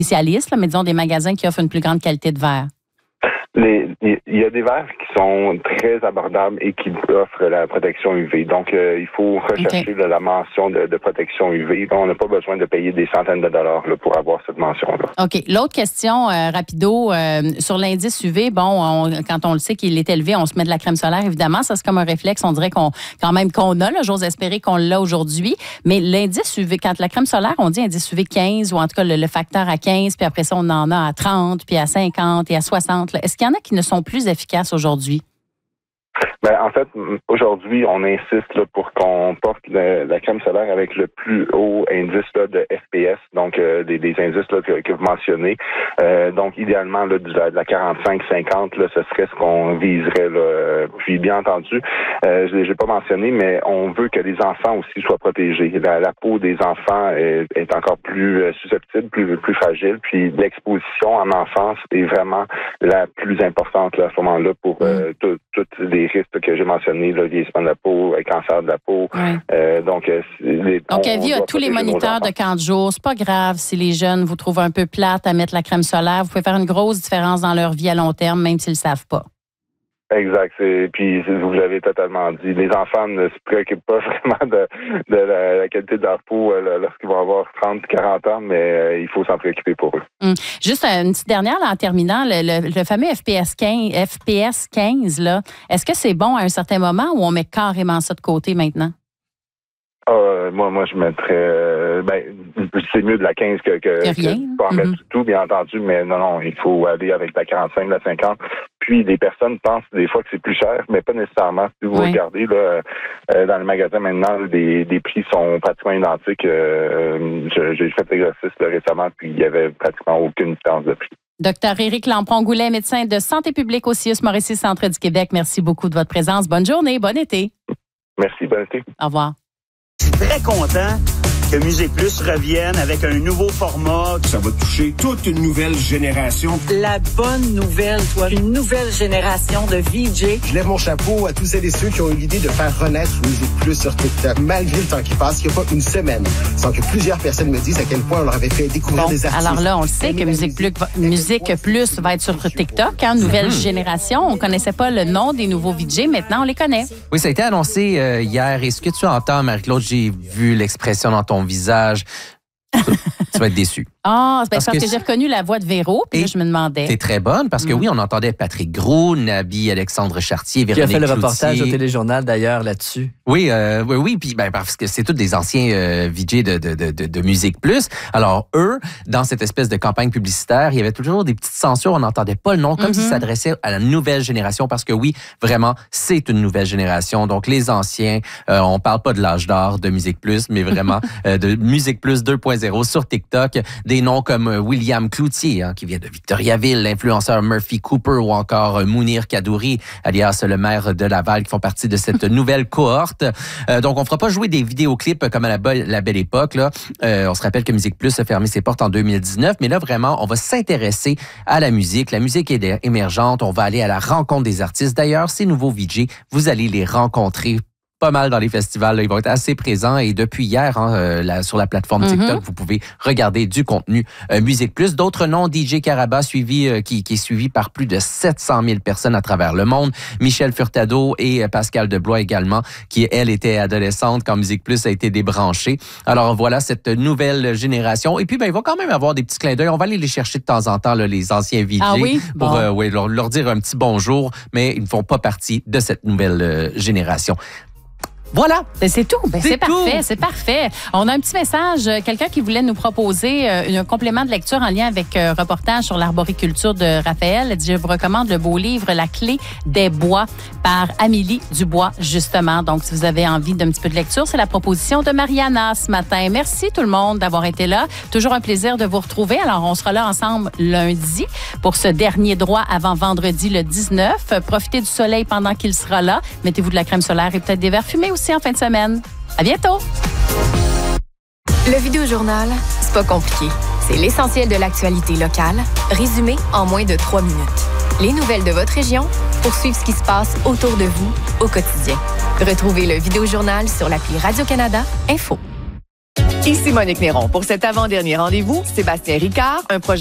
spécialistes, là, mais disons des magasins qui offrent une plus grande qualité de verre? Il y a des verres qui sont très abordables et qui offrent la protection UV. Donc, il faut rechercher la mention de protection UV. On n'a pas besoin de payer des centaines de dollars là, pour avoir cette mention-là. OK. L'autre question, rapido, sur l'indice UV, quand on le sait qu'il est élevé, on se met de la crème solaire, évidemment. Ça, c'est comme un réflexe, on dirait qu'on a. Là, j'ose espérer qu'on l'a aujourd'hui. Mais l'indice UV, quand la crème solaire, on dit indice UV 15, ou en tout cas le facteur à 15, puis après ça, on en a à 30, puis à 50 et à 60. Là. Est-ce qu'il y en a qui ne sont plus efficaces aujourd'hui? En fait, aujourd'hui, on insiste là, pour qu'on porte la crème solaire avec le plus haut indice là, de FPS, donc des indices là, que vous mentionnez. Donc, idéalement, là, de la 45-50, là, ce serait ce qu'on viserait. Là. Puis, bien entendu, je l'ai pas mentionné, mais on veut que les enfants aussi soient protégés. La peau des enfants est encore plus susceptible, plus fragile. Puis, l'exposition en enfance est vraiment la plus importante là, à ce moment-là pour tous les risques que j'ai mentionnés, le vieillissement de la peau, le cancer de la peau. Oui. Donc, avis à tous les moniteurs de camp de jour, c'est pas grave si les jeunes vous trouvent un peu plate à mettre la crème solaire. Vous pouvez faire une grosse différence dans leur vie à long terme, même s'ils le savent pas. Exact. Puis vous l'avez totalement dit. Les enfants ne se préoccupent pas vraiment de la qualité de leur peau lorsqu'ils vont avoir 30, 40 ans, mais il faut s'en préoccuper pour eux. Juste une petite dernière là, en terminant, le fameux FPS 15 là, est-ce que c'est bon à un certain moment ou on met carrément ça de côté maintenant? Moi, je mettrais... c'est mieux de la 15 que pas en mettre du tout, bien entendu, mais non, il faut aller avec la 45, la 50. Puis, les personnes pensent des fois que c'est plus cher, mais pas nécessairement. Si vous regardez là, dans le magasin maintenant, des prix sont pratiquement identiques. J'ai fait l'exercice récemment, puis il n'y avait pratiquement aucune différence de prix. Docteur Éric Lampron-Goulet, médecin de santé publique au CIUS Mauricie Centre du Québec. Merci beaucoup de votre présence. Bonne journée, bon été. Merci, bon été. Au revoir. Je suis très content que Musique Plus revienne avec un nouveau format. Ça va toucher toute une nouvelle génération. La bonne nouvelle, toi, une nouvelle génération de VJ. Je lève mon chapeau à tous celles et ceux qui ont eu l'idée de faire renaître Musique Plus sur TikTok. Malgré le temps qui passe, il n'y a pas une semaine sans que plusieurs personnes me disent à quel point on leur avait fait découvrir des artistes. Alors là, on le sait que Musique Plus va être sur TikTok, nouvelle génération. On ne connaissait pas le nom des nouveaux VJ. Maintenant, on les connaît. Oui, ça a été annoncé hier. Et ce que tu entends, Marie-Claude, j'ai vu l'expression dans ton visage. Tu vas être déçu. C'est parce que j'ai reconnu la voix de Véro, puis là, je me demandais. C'est très bonne, parce que oui, on entendait Patrick Gros, Nabi, Alexandre Chartier, Véronique Qui a fait le Cloutier. reportage au Téléjournal, d'ailleurs, là-dessus. Oui, puis parce que c'est tous des anciens VJ de Musique Plus. Alors, eux, dans cette espèce de campagne publicitaire, il y avait toujours des petites censures, on n'entendait pas le nom, comme s'ils s'adressaient à la nouvelle génération, parce que oui, vraiment, c'est une nouvelle génération. Donc, les anciens, on parle pas de l'âge d'or de Musique Plus, mais vraiment de Musique Plus 2.0 sur TikTok. Des noms comme William Cloutier, qui vient de Victoriaville, l'influenceur Murphy Cooper ou encore Mounir Kadouri, alias le maire de Laval, qui font partie de cette nouvelle cohorte. Donc, on ne fera pas jouer des vidéoclips comme à la belle époque. Là. On se rappelle que Musique Plus a fermé ses portes en 2019, mais là, vraiment, on va s'intéresser à la musique. La musique est émergente. On va aller à la rencontre des artistes. D'ailleurs, ces nouveaux VJ, vous allez les rencontrer pas mal dans les festivals. Là. Ils vont être assez présents et depuis hier, sur la plateforme TikTok, vous pouvez regarder du contenu Musique Plus. D'autres noms, DJ Caraba, qui est suivi par plus de 700 000 personnes à travers le monde. Michel Furtado et Pascal Deblois également, qui, elle, était adolescente quand Musique Plus a été débranchée. Alors voilà, cette nouvelle génération. Et puis, il va quand même avoir des petits clins d'œil. On va aller les chercher de temps en temps, là, les anciens VJ, pour leur dire un petit bonjour, mais ils ne font pas partie de cette nouvelle génération. Voilà. C'est tout. C'est parfait. On a un petit message. Quelqu'un qui voulait nous proposer un complément de lecture en lien avec un reportage sur l'arboriculture de Raphaël. Elle dit, je vous recommande le beau livre La clé des bois par Amélie Dubois, justement. Donc, si vous avez envie d'un petit peu de lecture, c'est la proposition de Mariana ce matin. Merci tout le monde d'avoir été là. Toujours un plaisir de vous retrouver. Alors, on sera là ensemble lundi pour ce dernier droit avant vendredi le 19. Profitez du soleil pendant qu'il sera là. Mettez-vous de la crème solaire et peut-être des verres fumés aussi en fin de semaine. À bientôt! Le Vidéojournal, c'est pas compliqué. C'est l'essentiel de l'actualité locale, résumé en moins de 3 minutes. Les nouvelles de votre région pour suivre ce qui se passe autour de vous au quotidien. Retrouvez le Vidéojournal sur l'appli Radio-Canada Info. Ici Monique Néron. Pour cet avant-dernier rendez-vous, Sébastien Ricard, un projet